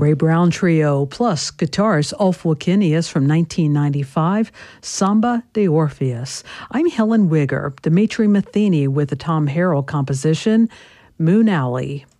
Ray Brown Trio, plus guitarist Ulf Wakenius from 1995, Samba de Orpheus. I'm Helen Wigger, Dimitri Matheny with the Tom Harrell composition, Moon Alley.